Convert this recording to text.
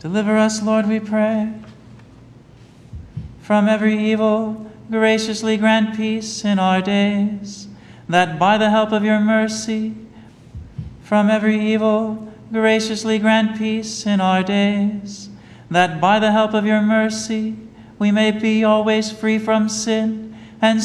Deliver us, Lord, we pray. From every evil, graciously grant peace in our days, that by the help of your mercy, from every evil, graciously grant peace in our days, that by the help of your mercy, we may be always free from sin and